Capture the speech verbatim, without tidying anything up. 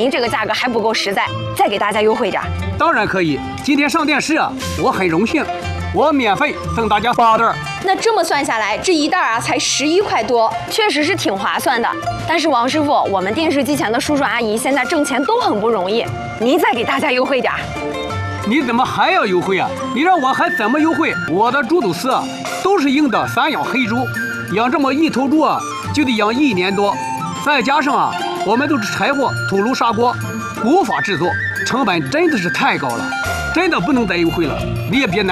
您这个价格还不够实在，再给大家优惠点。 当然可以，今天上电视啊，我很荣幸，我免费送大家八袋。 那这么算下来，这一袋啊才十一块多， 确实是挺划算的。但是王师傅，我们电视机前的叔叔阿姨现在挣钱都很不容易，您再给大家优惠点。 你怎么还要优惠啊？你让我还怎么优惠？我的猪肚丝啊，都是硬的散养黑猪，养这么一头猪啊，就得养一年多，再加上啊，我们都是柴火土炉砂锅，无法制作，成本真的是太高了，真的不能再优惠了。你也别难。